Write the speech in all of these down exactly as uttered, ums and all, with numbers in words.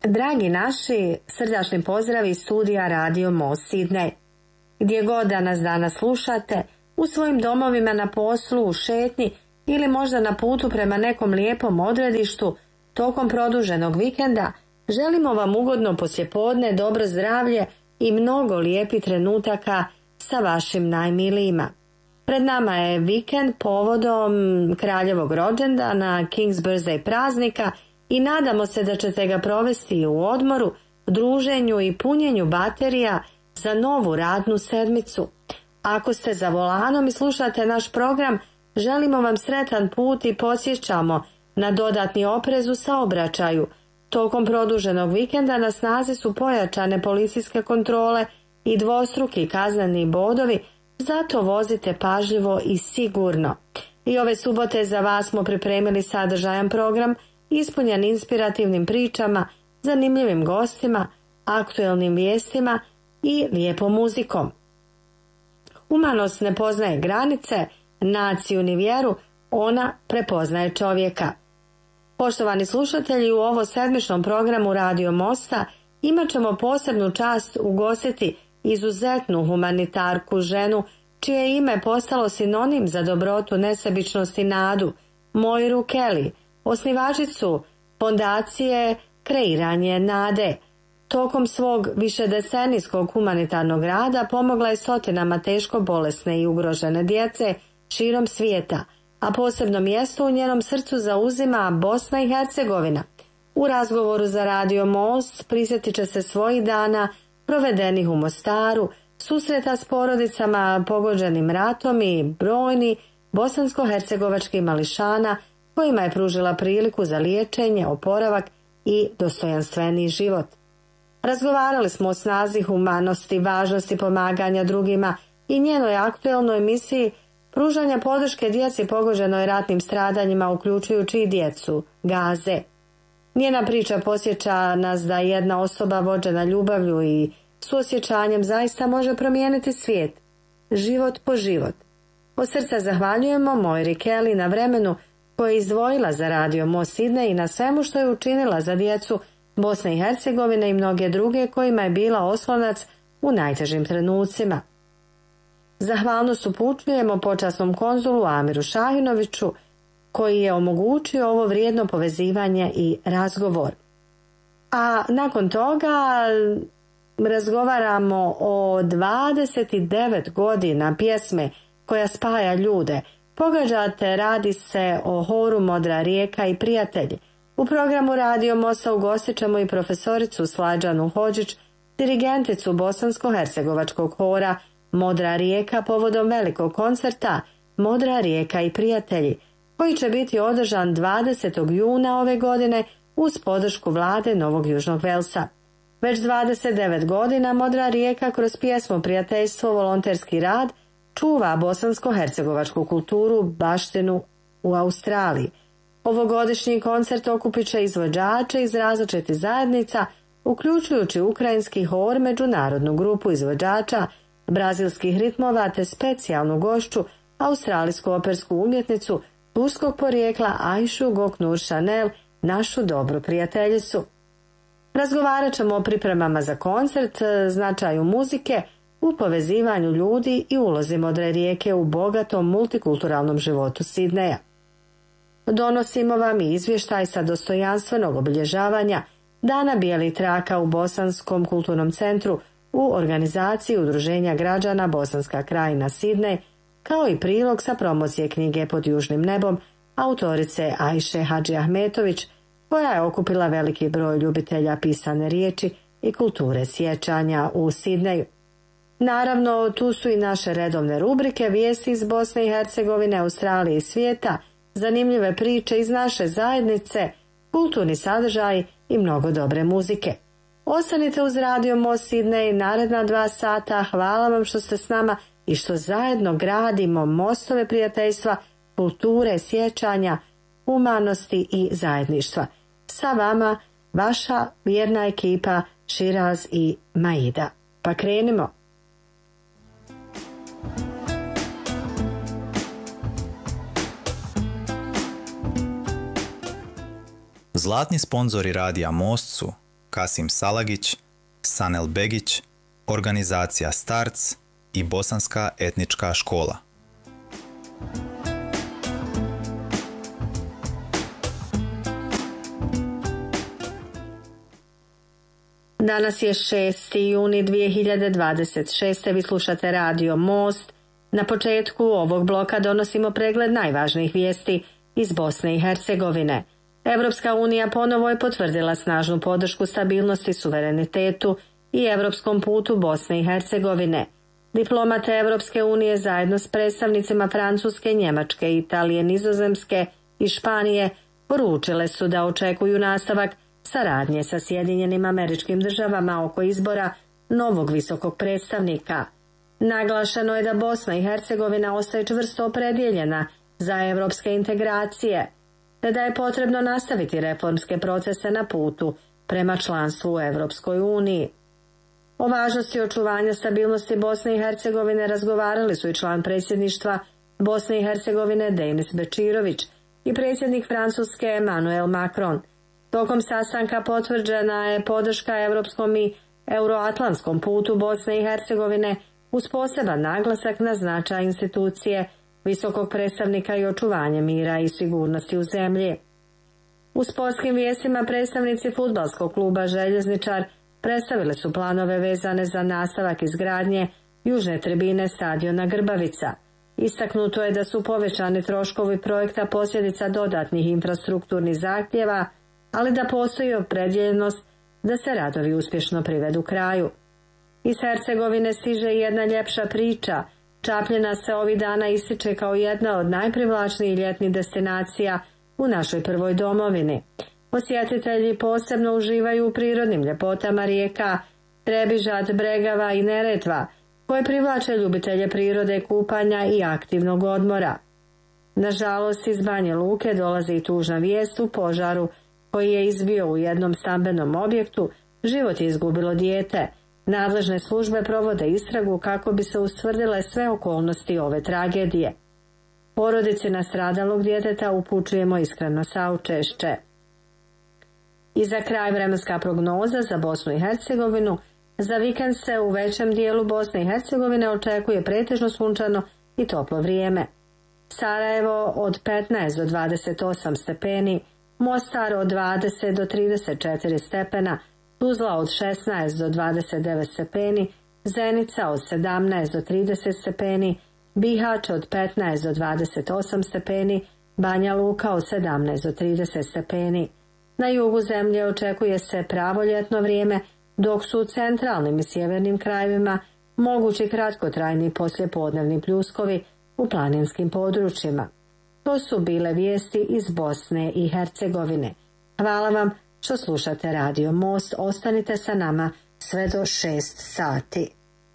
Dragi naši, srdačni pozdrav iz studija Radio Most Sidney. Gdje god da nas danas slušate, u svojim domovima, na poslu, u šetnji ili možda na putu prema nekom lijepom odredištu, tokom produženog vikenda, želimo vam ugodno poslijepodne, dobro zdravlje i mnogo lijepih trenutaka sa vašim najmilijima. Pred nama je vikend povodom kraljevog rođendana, King's Birthday praznika, i nadamo se da ćete ga provesti u odmoru, druženju i punjenju baterija za novu radnu sedmicu. Ako ste za volanom i slušate naš program, želimo vam sretan put i podsjećamo na dodatni oprez u saobraćaju. Tokom produženog vikenda na snazi su pojačane policijske kontrole i dvostruki kazneni bodovi, zato vozite pažljivo i sigurno. I ove subote za vas smo pripremili sadržajan program ispunjen inspirativnim pričama, zanimljivim gostima, aktuelnim vijestima i lijepom muzikom. Humanost ne poznaje granice, naciju ni vjeru, ona prepoznaje čovjeka. Poštovani slušatelji, u ovo sedmičnom programu Radio Mosta imat ćemo posebnu čast ugostiti izuzetnu humanitarku ženu, čije ime postalo sinonim za dobrotu, nesebičnost i nadu, Moiru Kelly, osnivačicu fondacije Kreiranje nade. Tokom svog višedecenijskog humanitarnog rada pomogla je stotinama teško bolesne i ugrožene djece širom svijeta, a posebno mjesto u njenom srcu zauzima Bosna i Hercegovina. U razgovoru za Radio Most prisjetit će se svojih dana provedenih u Mostaru, susreta s porodicama pogođenim ratom i brojni bosansko-hercegovačkih mališana kojima je pružila priliku za liječenje, oporavak i dostojanstveniji život. Razgovarali smo o snazi humanosti, važnosti pomaganja drugima i njenoj aktuelnoj misiji pružanja podrške djeci pogođenoj ratnim stradanjima, uključujući i djecu Gaze. Njena priča posjeća nas da jedna osoba vođena ljubavlju i suosjećanjem zaista može promijeniti svijet, život po život. Od srca zahvaljujemo Moiri Kelly na vremenu koje je izdvojila za Radio Most Sidney i na svemu što je učinila za djecu Bosne i Hercegovine i mnoge druge kojima je bila oslonac u najtežim trenucima. Zahvalnost upućujemo počasnom konzulu Amiru Šahinoviću, koji je omogućio ovo vrijedno povezivanje i razgovor. A nakon toga razgovaramo o dvadeset devet godina pjesme koja spaja ljude. Pogađate, radi se o horu Modra rijeka i prijatelji. U programu Radio Mosta ugostit ćemo i profesoricu Slađanu Hodžić, dirigenticu bosansko-hercegovačkog hora Modra rijeka povodom velikog koncerta Modra rijeka i prijatelji, koji će biti održan dvadesetog juna ove godine uz podršku vlade Novog Južnog Velsa. Već dvadeset devet godina Modra rijeka kroz pjesmu Prijateljstvo, volonterski rad čuva bosansko-hercegovačku kulturu, baštinu u Australiji. Ovogodišnji koncert okupit će izvođače iz različitih zajednica, uključujući ukrajinski hor, međunarodnu grupu izvođača brazilskih ritmova te specijalnu gošću, australijsku opersku umjetnicu turskog porijekla Aishu Goknur Chanel, našu dobru prijateljicu. Razgovarat ćemo o pripremama za koncert, značaju muzike, u povezivanju ljudi i ulozi Modre rijeke u bogatom multikulturalnom životu Sidneja. Donosimo vam i izvještaj sa dostojanstvenog obilježavanja Dana bijelih traka u Bosanskom kulturnom centru u organizaciji Udruženja građana Bosanska krajina Sidnej, kao i prilog sa promocije knjige Pod južnim nebom autorice Ajše Hadžiahmetović, koja je okupila veliki broj ljubitelja pisane riječi i kulture sjećanja u Sidneju. Naravno, tu su i naše redovne rubrike, vijesti iz Bosne i Hercegovine, Australije i svijeta, zanimljive priče iz naše zajednice, kulturni sadržaj i mnogo dobre muzike. Ostanite uz Radio Most Sidney naredna dva sata. Hvala vam što ste s nama i što zajedno gradimo mostove prijateljstva, kulture, sjećanja, humanosti i zajedništva. Sa vama vaša vjerna ekipa Širaz i Maida. Pa krenimo. Zlatni sponzori Radija Most su Kasim Salagić, Sanel Begić, organizacija Starc i Bosanska etnička škola. Danas je šesti juni dvije hiljade dvadeset šeste. Vi slušate Radio Most. Na početku ovog bloka donosimo pregled najvažnijih vijesti iz Bosne i Hercegovine. Evropska unija ponovo je potvrdila snažnu podršku stabilnosti, suverenitetu i evropskom putu Bosne i Hercegovine. Diplomate Evropske unije zajedno s predstavnicima Francuske, Njemačke, Italije, Nizozemske i Španije poručile su da očekuju nastavak saradnje sa Sjedinjenim Američkim Državama oko izbora novog visokog predstavnika. Naglašeno je da Bosna i Hercegovina ostaje čvrsto opredjeljena za evropske integracije, te da je potrebno nastaviti reformske procese na putu prema članstvu u Evropskoj uniji. O važnosti očuvanja stabilnosti Bosne i Hercegovine razgovarali su i član predsjedništva Bosne i Hercegovine Denis Bečirović i predsjednik Francuske Emmanuel Macron. Tokom sastanka potvrđena je podrška evropskom i euroatlantskom putu Bosne i Hercegovine uz poseban naglasak na značaj institucije visokog predstavnika i očuvanje mira i sigurnosti u zemlji. U sportskim vijestima predstavnici fudbalskog kluba Željezničar predstavili su planove vezane za nastavak izgradnje južne tribine stadiona Grbavica. Istaknuto je da su povećani troškovi projekta posljedica dodatnih infrastrukturnih zahtjeva, ali da postoji opredjeljenost da se radovi uspješno privedu kraju. Iz Hercegovine stiže jedna ljepša priča. Čapljina se ovih dana ističe kao jedna od najprivlačnijih ljetnih destinacija u našoj prvoj domovini. Posjetitelji posebno uživaju u prirodnim ljepotama rijeka Trebižat, Bregava i Neretva, koje privlače ljubitelje prirode, kupanja i aktivnog odmora. Nažalost, iz Banje Luke dolazi i tužna vijest o požaru koji je izbio u jednom stambenom objektu. Život je izgubilo dijete. Nadležne službe provode istragu kako bi se ustvrdile sve okolnosti ove tragedije. Porodici nastradalog djeteta upućujemo iskreno saučešće. I za kraj vremenska prognoza za Bosnu i Hercegovinu. Za vikend se u većem dijelu Bosne i Hercegovine očekuje pretežno sunčano i toplo vrijeme. Sarajevo od petnaest do dvadeset osam stepeni, Mostar od dvadeset do trideset četiri stepena, Tuzla od šesnaest do dvadeset devet stepeni, Zenica od sedamnaest do trideset stepeni, Bihać od petnaest do dvadeset osam stepeni, Banja Luka od sedamnaest do trideset stepeni. Na jugu zemlje očekuje se pravoljetno vrijeme, dok su u centralnim i sjevernim krajevima mogući kratkotrajni poslijepodnevni pljuskovi u planinskim područjima. To su bile vijesti iz Bosne i Hercegovine. Hvala vam što slušate Radio Most. Ostanite sa nama sve do šest sati.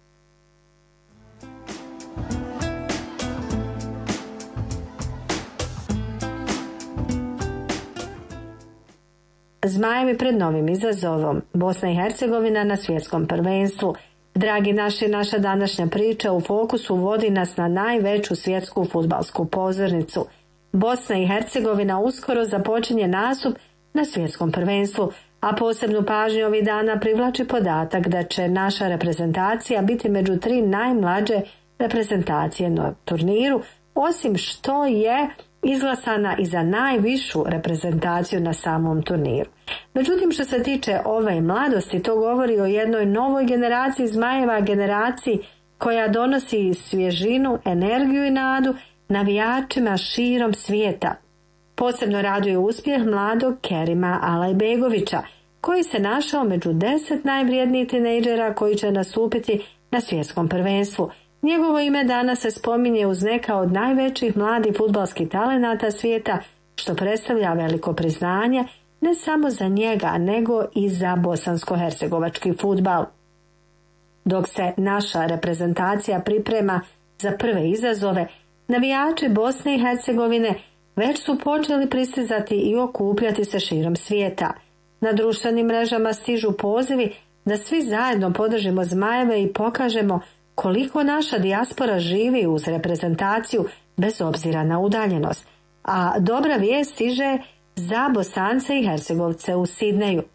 Zmajevi pred novim izazovom. Bosna i Hercegovina na svjetskom prvenstvu. Dragi naši, naša današnja priča u fokusu vodi nas na najveću svjetsku fudbalsku pozornicu. Bosna i Hercegovina uskoro započinje nastup na svjetskom prvenstvu, a posebnu pažnju ovih dana privlači podatak da će naša reprezentacija biti među tri najmlađe reprezentacije na turniru, osim što je izglasana i za najvišu reprezentaciju na samom turniru. Međutim, što se tiče ove mladosti, to govori o jednoj novoj generaciji zmajeva, generaciji koja donosi svježinu, energiju i nadu navijačima širom svijeta. Posebno raduje uspjeh mladog Kerima Alajbegovića, koji se našao među deset najvrijednijih tinejdžera koji će nastupiti na svjetskom prvenstvu. Njegovo ime danas se spominje uz neka od najvećih mladih fudbalskih talenata svijeta, što predstavlja veliko priznanje ne samo za njega, nego i za bosansko-hercegovački fudbal. Dok se naša reprezentacija priprema za prve izazove, navijači Bosne i Hercegovine već su počeli pristizati i okupljati se širom svijeta. Na društvenim mrežama stižu pozivi da svi zajedno podržimo zmajeve i pokažemo koliko naša dijaspora živi uz reprezentaciju bez obzira na udaljenost. A dobra vijest stiže za Bosance i Hercegovce u Sidneju.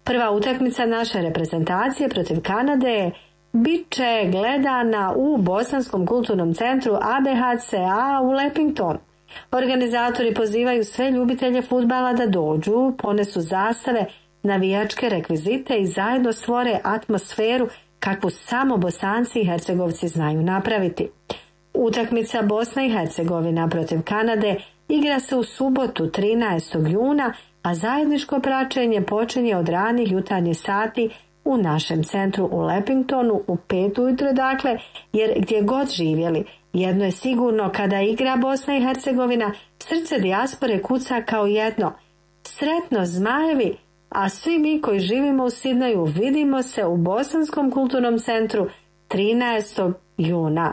Prva utakmica naše reprezentacije protiv Kanade bit će gledana u Bosanskom kulturnom centru A B H C A u Lepingtonu. Organizatori pozivaju sve ljubitelje fudbala da dođu, ponesu zastave, navijačke rekvizite i zajedno stvore atmosferu kakvu samo Bosanci i Hercegovci znaju napraviti. Utakmica Bosna i Hercegovina protiv Kanade igra se u subotu trinaestog juna, a zajedničko praćenje počinje od ranih jutarnjih sati u našem centru u Lepingtonu u pet ujutro, dakle, jer gdje god živjeli, jedno je sigurno, kada igra Bosna i Hercegovina, srce dijaspore kuca kao jedno. Sretno Zmajevi, a svi mi koji živimo u Sidneju vidimo se u Bosanskom kulturnom centru trinaestog juna.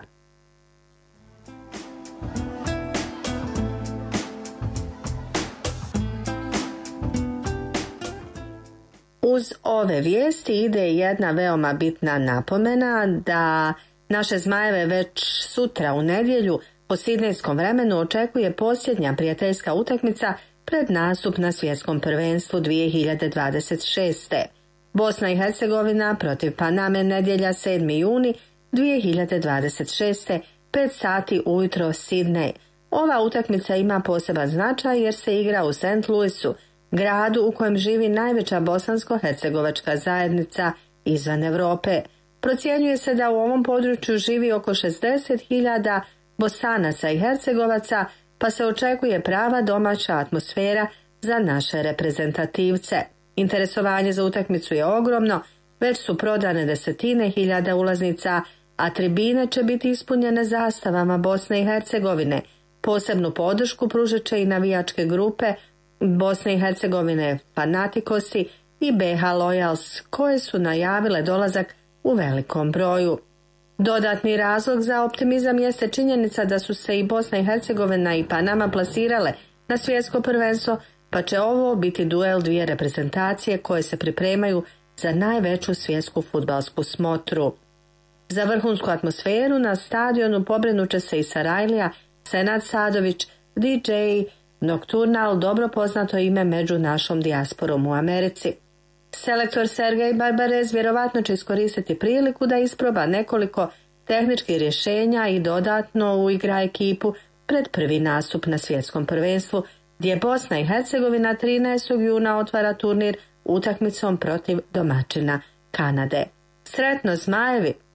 Uz ove vijesti ide jedna veoma bitna napomena da naše Zmajeve već sutra u nedjelju po sidnejskom vremenu očekuje posljednja prijateljska utakmica pred nastup na svjetskom prvenstvu dvije hiljade dvadeset šeste. Bosna i Hercegovina protiv Paname, nedjelja sedmi juni dvije hiljade dvadeset šeste, pet sati ujutro Sidnej. Ova utakmica ima poseban značaj jer se igra u Saint Louisu, gradu u kojem živi najveća bosansko-hercegovačka zajednica izvan Europe. Procjenjuje se da u ovom području živi oko šezdeset hiljada Bosanaca i Hercegovaca, pa se očekuje prava domaća atmosfera za naše reprezentativce. Interesovanje za utakmicu je ogromno, već su prodane desetine hiljada ulaznica, a tribine će biti ispunjene zastavama Bosne i Hercegovine. Posebnu podršku pružit će i navijačke grupe Bosne i Hercegovine Fanatikosi i B H Loyals, koje su najavile dolazak u velikom broju. Dodatni razlog za optimizam jeste činjenica da su se i Bosna i Hercegovina i Panama plasirale na svjetsko prvenstvo, pa će ovo biti duel dvije reprezentacije koje se pripremaju za najveću svjetsku fudbalsku smotru. Za vrhunsku atmosferu na stadionu pobrinuće se i Sarajlija, Senad Sadović, D J Nocturnal, dobro poznato ime među našom dijasporom u Americi. Selektor Sergej Barbarez vjerovatno će iskoristiti priliku da isproba nekoliko tehničkih rješenja i dodatno uigra ekipu pred prvi nastup na svjetskom prvenstvu, gdje Bosna i Hercegovina trinaestog juna otvara turnir utakmicom protiv domaćina Kanade. Sretno Zmajevi!